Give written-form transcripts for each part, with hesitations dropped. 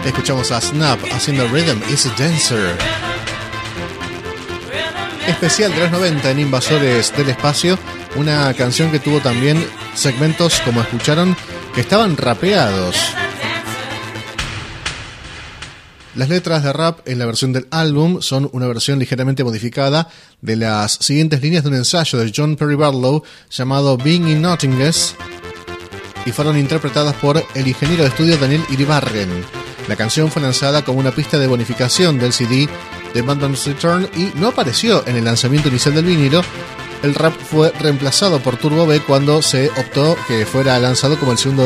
Escuchamos a Snap haciendo Rhythm is a Dancer. Especial de los 90 en Invasores del Espacio. Una canción que tuvo también segmentos, como escucharon, que estaban rapeados. Las letras de rap en la versión del álbum son una versión ligeramente modificada de las siguientes líneas de un ensayo de John Perry Barlow llamado Being in Nothingness, y fueron interpretadas por el ingeniero de estudio Daniel Iribarren. La canción fue lanzada como una pista de bonificación del CD de Madman's Return y no apareció en el lanzamiento inicial del vinilo. El rap fue reemplazado por Turbo B cuando se optó que fuera lanzado como el segundo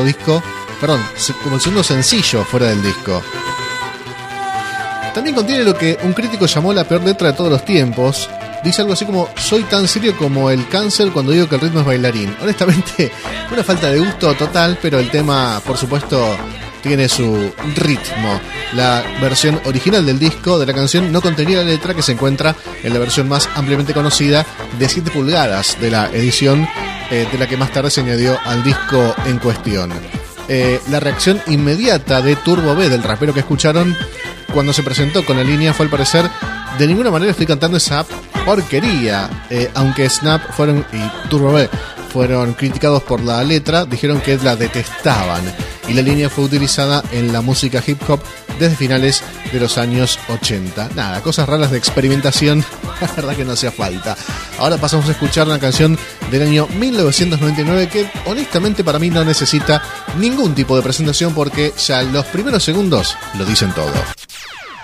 sencillo fuera del disco. También contiene lo que un crítico llamó la peor letra de todos los tiempos. Dice algo así como: soy tan serio como el cáncer cuando digo que el ritmo es bailarín. Honestamente, una falta de gusto total, pero el tema, por supuesto, tiene su ritmo. La versión original del disco de la canción no contenía la letra, que se encuentra en la versión más ampliamente conocida de 7 pulgadas de la edición, de la que más tarde se añadió al disco en cuestión. La reacción inmediata de Turbo B, del rapero que escucharon, cuando se presentó con la línea fue, al parecer: de ninguna manera estoy cantando esa porquería. Aunque Snap y Turbo B fueron criticados por la letra, dijeron que la detestaban, y la línea fue utilizada en la música hip hop desde finales de los años 80. Nada, cosas raras de experimentación, la verdad que no hacía falta. Ahora pasamos a escuchar una canción del año 1999 que honestamente para mí no necesita ningún tipo de presentación, porque ya los primeros segundos lo dicen todo.